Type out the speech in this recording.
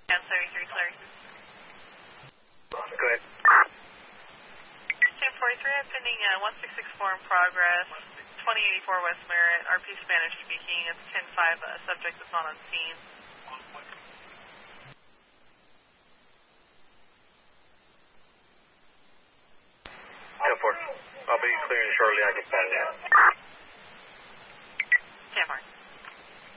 Yeah, 33 clear. Go ahead. 1043, I'm pending 1664 in progress. 2084 West Merritt, RP Spanish speaking. It's 10-5, subject is not on scene. 10-4. I'll be clearing shortly. I can pass down. 10-4.